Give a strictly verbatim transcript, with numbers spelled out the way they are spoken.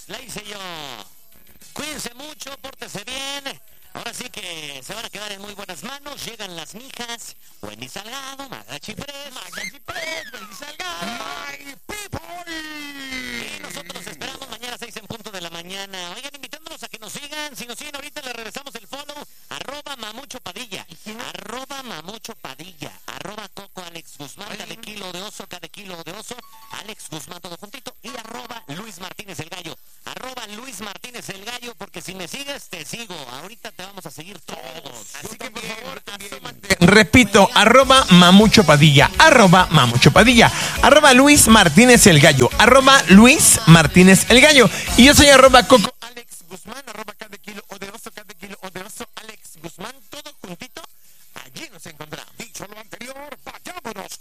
la hice yo. Cuídense mucho, pórtense bien. Ahora sí que se van a quedar en muy buenas manos. Llegan las mijas. Wendy Salgado, Magachi Press. Magachi Press, Wendy Salgado. My people. Y nosotros esperamos mañana a seis en punto de la mañana. Oigan, invitándolos a que nos sigan. Si nos siguen ahorita, les regresamos el follow. Arroba Mamucho Padilla. Arroba Mamucho Padilla. Arroba Coco Alex Guzmán. Cada kilo de oso, cada kilo de oso. Alex Guzmán, todo juntito. Y arroba Luis Martínez el Gallo. Arroba Luis Martínez el Gallo, porque si me sigues, te sigo. Ahorita te vamos a seguir todos. Así que, por favor, asómate. Repito, arroba Mamucho Padilla, arroba Mamucho Padilla, arroba Luis Martínez el Gallo, arroba Luis Martínez el Gallo. Y yo soy arroba Coco Alex Guzmán, arroba cada kilo o de oso, cada kilo o de oso, Alex Guzmán.